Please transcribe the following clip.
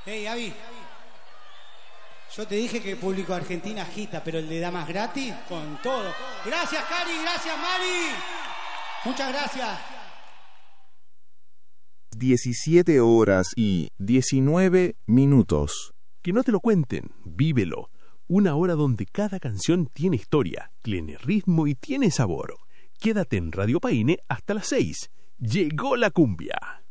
Hey, Avi. Yo te dije que el público de Argentina agita, pero el de damas gratis, con todo. Gracias, Cari, gracias, Mari. Muchas gracias. 17:19. Que no te lo cuenten, vívelo. Una hora donde cada canción tiene historia, tiene ritmo y tiene sabor. Quédate en Radio Paine hasta las 6. Llegó la cumbia.